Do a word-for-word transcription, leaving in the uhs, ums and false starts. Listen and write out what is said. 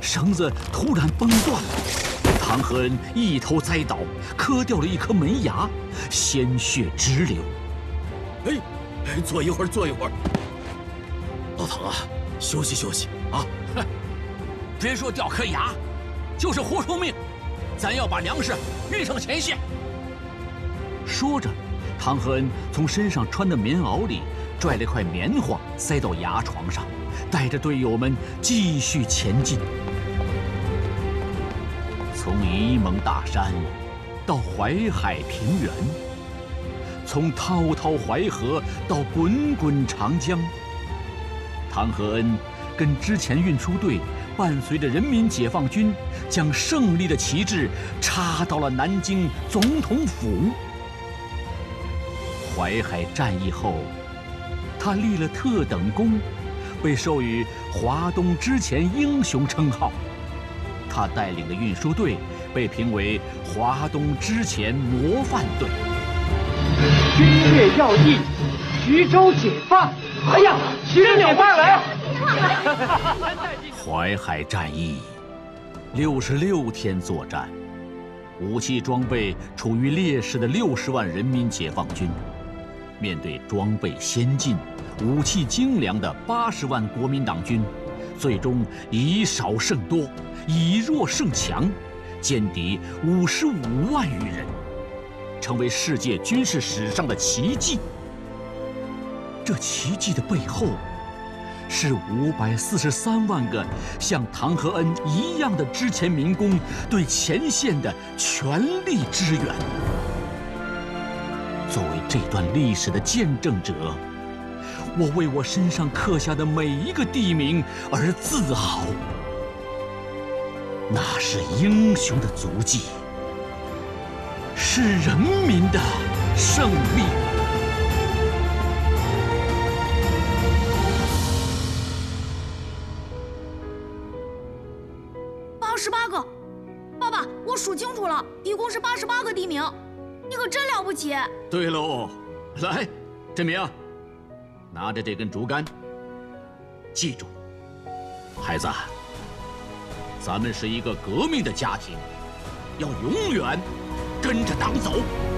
绳子突然崩断了，唐和恩一头栽倒，磕掉了一颗门牙，鲜血直流。 哎，哎，坐一会儿，坐一会儿。老唐啊，休息休息啊！ 哼，别说掉颗牙，就是活出命，咱要把粮食运上前线。说着，唐和恩从身上穿的棉袄里拽了块棉花塞到牙床上，带着队友们继续前进。从沂蒙大山到淮海平原，从滔滔淮河到滚滚长江，唐和恩跟之前运输队伴随着人民解放军，将胜利的旗帜插到了南京总统府。淮海战役后，他立了特等功，被授予华东之前英雄称号。他带领的运输队被评为华东之前模范队。 军略要义，徐州解放！哎呀，徐州解放了！ 淮海战役，六十六天作战，武器装备处于劣势的六十万人民解放军，面对装备先进、武器精良的八十万国民党军，最终以少胜多，以弱胜强，歼敌五十五万余人，成为世界军事史上的奇迹。这奇迹的背后，是五百四十三万个像唐和恩一样的之前民工对前线的全力支援。作为这段历史的见证者，我为我身上刻下的每一个地名而自豪。那是英雄的足迹，是人民的胜利。 八十八个，爸爸，我数清楚了，一共是八十八个地名，你可真了不起。 对喽，来，振明，拿着这根竹竿，记住，孩子，咱们是一个革命的家庭，要永远跟着党走。